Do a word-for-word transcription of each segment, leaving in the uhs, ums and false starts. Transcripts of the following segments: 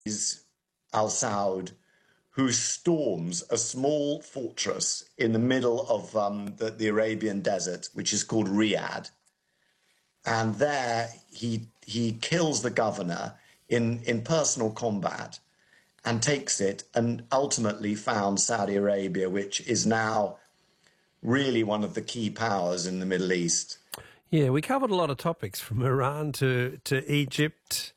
al-Saud, who storms a small fortress in the middle of um, the, the Arabian desert, which is called Riyadh. And there he he kills the governor in, in personal combat and takes it, and ultimately founds Saudi Arabia, which is now really one of the key powers in the Middle East. Yeah, we covered a lot of topics from Iran to, to Egypt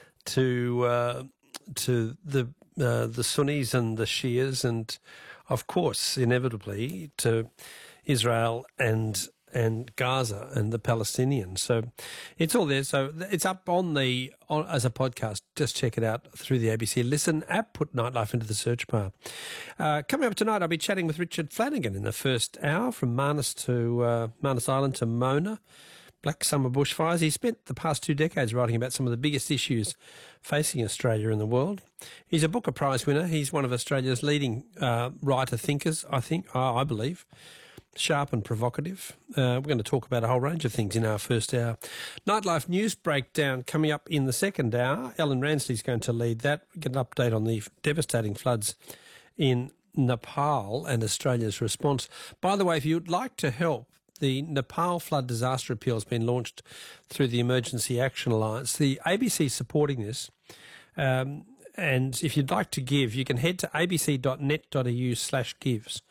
to uh, to the uh, the Sunnis and the Shias, and of course, inevitably, to Israel and and Gaza and the Palestinians. So it's all there. So it's up on the on, as a podcast. Just check it out through the A B C Listen app. Put Nightlife into the search bar. Uh, coming up tonight, I'll be chatting with Richard Flanagan in the first hour, from Manus to uh, Manus Island to Mona. Black Summer bushfires. He spent the past two decades writing about some of the biggest issues facing Australia and the world. He's a Booker Prize winner. He's one of Australia's leading uh, writer thinkers, I think, uh, I believe. Sharp and provocative. Uh, we're going to talk about a whole range of things in our first hour. Nightlife news breakdown coming up in the second hour. Ellen Ransley's going to lead that. We get an update on the devastating floods in Nepal and Australia's response. By the way, if you'd like to help, the Nepal flood disaster appeal has been launched through the Emergency Action Alliance. The A B C is supporting this. Um, and if you'd like to give, you can head to abc.net.au slash gives.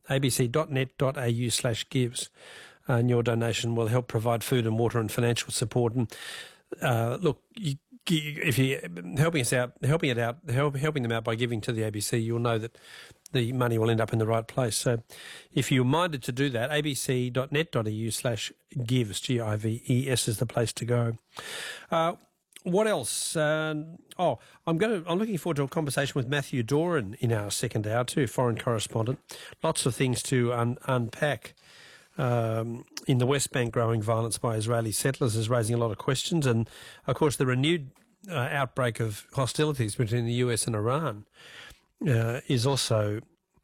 abc.net.au slash gives. And your donation will help provide food and water and financial support. And uh, look, you, if you're helping us out, helping it out, help, helping them out by giving to the A B C, you'll know that the money will end up in the right place. So if you're minded to do that, abc.net.au slash gives, G I V E S is the place to go. Uh, what else? Uh, oh, I'm going to, I'm looking forward to a conversation with Matthew Doran in our second hour too, foreign correspondent. Lots of things to un- unpack. Um, in the West Bank, growing violence by Israeli settlers is raising a lot of questions. And, of course, the renewed uh, outbreak of hostilities between the U S and Iran Uh, is also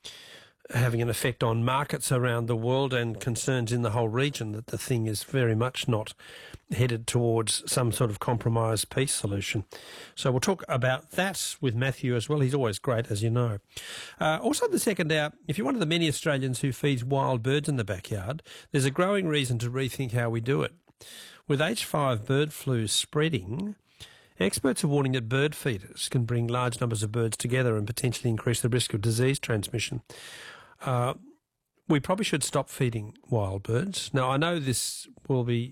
having an effect on markets around the world and concerns in the whole region, that the thing is very much not headed towards some sort of compromise peace solution. So we'll talk about that with Matthew as well. He's always great, as you know. Uh, also in the second hour, if you're one of the many Australians who feeds wild birds in the backyard, there's a growing reason to rethink how we do it. With H five bird flu spreading, experts are warning that bird feeders can bring large numbers of birds together and potentially increase the risk of disease transmission. Uh, we probably should stop feeding wild birds. Now, I know this will be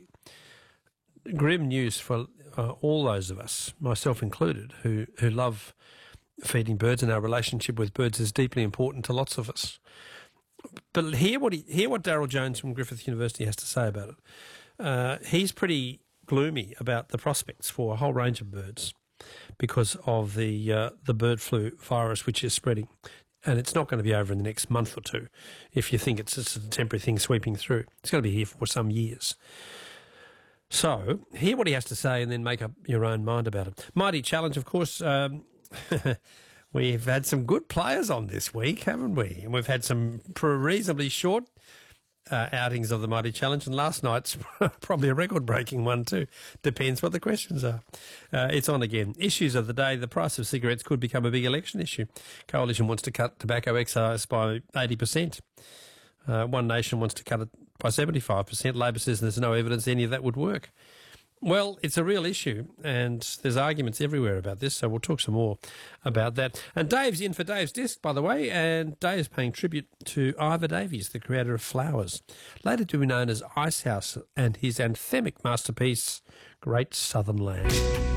grim news for uh, all those of us, myself included, who, who love feeding birds, and our relationship with birds is deeply important to lots of us. But hear what, he, hear what Daryl Jones from Griffith University has to say about it. Uh, he's pretty gloomy about the prospects for a whole range of birds because of the uh, the bird flu virus which is spreading. And it's not going to be over in the next month or two if you think it's just a temporary thing sweeping through. It's going to be here for some years. So hear what he has to say and then make up your own mind about it. Mighty Challenge, of course. Um, we've had some good players on this week, haven't we? And we've had some reasonably short Uh, outings of the Mighty Challenge, and last night's probably a record-breaking one too. Depends what the questions are. Uh, it's on again. Issues of the day. The price of cigarettes could become a big election issue. Coalition wants to cut tobacco excise by eighty percent. Uh, One Nation wants to cut it by seventy-five percent. Labor says there's no evidence any of that would work. Well, it's a real issue, and there's arguments everywhere about this, so we'll talk some more about that. And Dave's in for Dave's Disc, by the way, and Dave's paying tribute to Ivor Davies, the creator of Flowers, later to be known as Icehouse, and his anthemic masterpiece, Great Southern Land.